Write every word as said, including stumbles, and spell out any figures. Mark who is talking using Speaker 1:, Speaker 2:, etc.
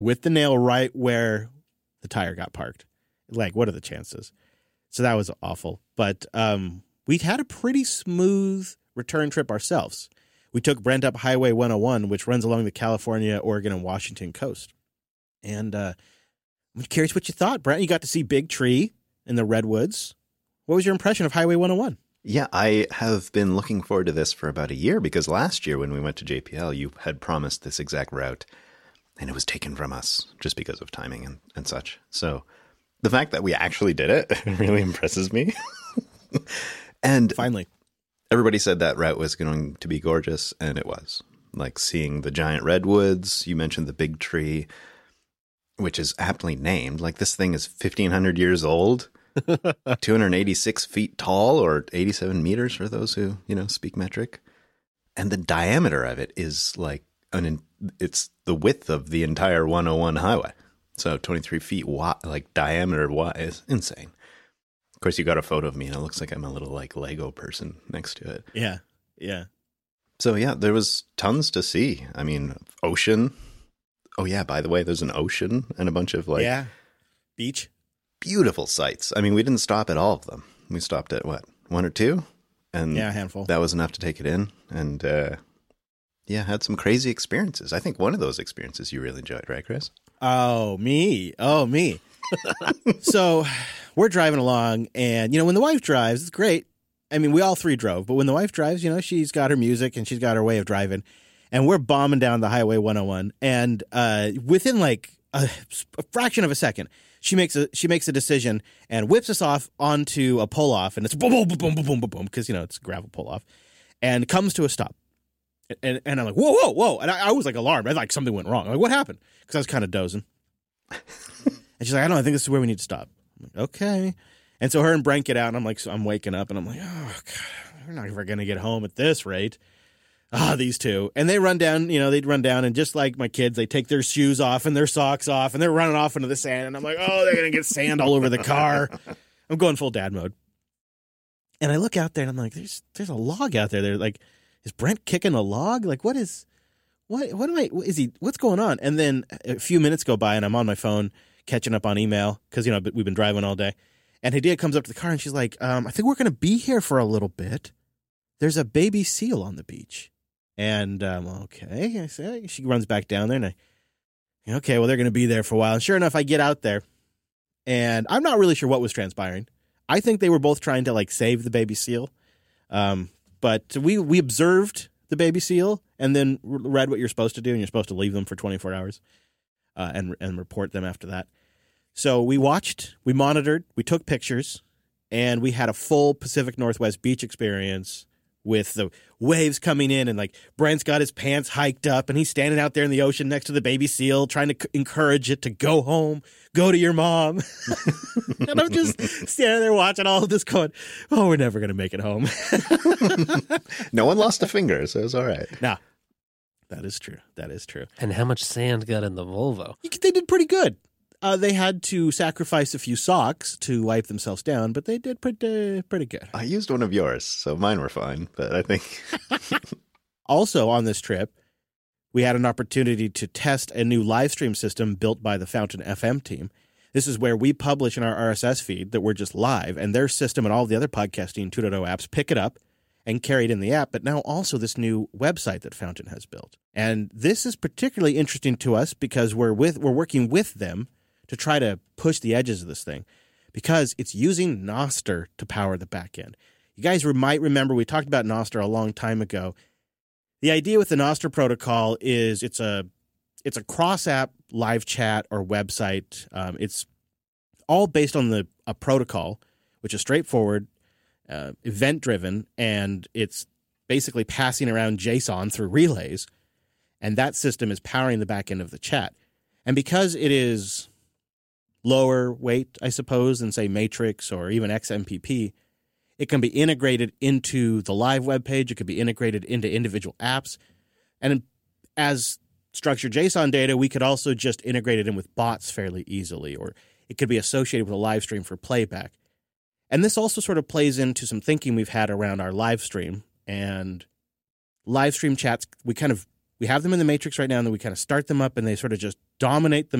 Speaker 1: with the nail right where the tire got parked. Like, what are the chances? So that was awful. But um, we had a pretty smooth return trip ourselves. We took Brent up Highway one oh one, which runs along the California, Oregon, and Washington coast. And uh, I'm curious what you thought, Brent. You got to see Big Tree in the redwoods. What was your impression of Highway one oh one?
Speaker 2: Yeah, I have been looking forward to this for about a year because last year when we went to J P L, you had promised this exact route and it was taken from us just because of timing and, and such. So the fact that we actually did it really impresses me. And
Speaker 1: finally,
Speaker 2: everybody said that route was going to be gorgeous, and it was. Like seeing the giant redwoods, you mentioned the Big Tree, which is aptly named. Like this thing is fifteen hundred years old. two hundred eighty-six feet tall, or eighty-seven meters for those who, you know, speak metric. And the diameter of it is like an, it's the width of the entire one oh one highway. So twenty-three feet wide, like diameter wide, is insane. Of course, you got a photo of me and it looks like I'm a little like Lego person next to it.
Speaker 1: Yeah. Yeah.
Speaker 2: So yeah, there was tons to see. I mean, ocean. Oh yeah, by the way, there's an ocean and a bunch of like
Speaker 1: yeah. Beach.
Speaker 2: Beautiful sights. I mean, we didn't stop at all of them. We stopped at what, one or two? And
Speaker 1: yeah, a handful.
Speaker 2: That was enough to take it in. And uh, yeah, had some crazy experiences. I think one of those experiences you really enjoyed, right, Chris?
Speaker 1: Oh, me. Oh, me. So we're driving along, and, you know, when the wife drives, it's great. I mean, we all three drove, but when the wife drives, you know, she's got her music and she's got her way of driving. And we're bombing down the Highway one oh one. And uh, within like a, a fraction of a second, She makes a she makes a decision and whips us off onto a pull off, and it's boom boom boom boom boom boom boom because you know it's a gravel pull off, and comes to a stop, and and I'm like whoa whoa whoa, and I, I was like alarmed. I like something went wrong. I'm like, what happened? Because I was kind of dozing, and she's like, I don't know, I think this is where we need to stop. I'm like, okay, and so her and Brent get out, and I'm like, so I'm waking up, and I'm like, oh God, we're not ever gonna get home at this rate. Ah, these two. And they run down, you know, they'd run down, and just like my kids, they take their shoes off and their socks off, and they're running off into the sand. And I'm like, oh, they're going to get sand all over the car. I'm going full dad mode. And I look out there, and I'm like, there's there's a log out there. They're like, is Brent kicking a log? Like, what is, what, what am I, is he, what's going on? And then a few minutes go by, and I'm on my phone catching up on email because, you know, we've been driving all day. And Hadia comes up to the car, and she's like, um, I think we're going to be here for a little bit. There's a baby seal on the beach. And, um, okay, I say, she runs back down there, and I, okay, well, they're going to be there for a while. And sure enough, I get out there, and I'm not really sure what was transpiring. I think they were both trying to, like, save the baby seal. Um, but we, we observed the baby seal and then read what you're supposed to do, and you're supposed to leave them for twenty-four hours uh, and, and report them after that. So we watched, we monitored, we took pictures, and we had a full Pacific Northwest beach experience with the waves coming in, and like Brent's got his pants hiked up, and he's standing out there in the ocean next to the baby seal trying to c- encourage it to go home, go to your mom. And I'm just standing there watching all of this going, oh, we're never going to make it home.
Speaker 2: No one lost a finger, so it's all right.
Speaker 1: Nah, that is true. That is true.
Speaker 3: And how much sand got in the Volvo?
Speaker 1: They did pretty good. Uh, they had to sacrifice a few socks to wipe themselves down, but they did pretty, pretty good.
Speaker 2: I used one of yours, so mine were fine, but I think...
Speaker 1: Also on this trip, we had an opportunity to test a new live stream system built by the Fountain F M team. This is where we publish in our R S S feed that we're just live, and their system and all the other podcasting two point oh apps pick it up and carry it in the app, but now also this new website that Fountain has built. And this is particularly interesting to us because we're with we're working with them to try to push the edges of this thing, because it's using Nostr to power the back end. You guys might remember we talked about Nostr a long time ago. The idea with the Nostr protocol is it's a it's a cross-app live chat or website. Um, it's all based on the a protocol, which is straightforward, uh, event-driven, and it's basically passing around JSON through relays, and that system is powering the back end of the chat. And because it is lower weight, I suppose, than, say, Matrix or even X M P P, it can be integrated into the live web page. It could be integrated into individual apps. And as structured JSON data, we could also just integrate it in with bots fairly easily, or it could be associated with a live stream for playback. And this also sort of plays into some thinking we've had around our live stream. And live stream chats, we kind of we have them in the matrix right now, and then we kind of start them up, and they sort of just dominate the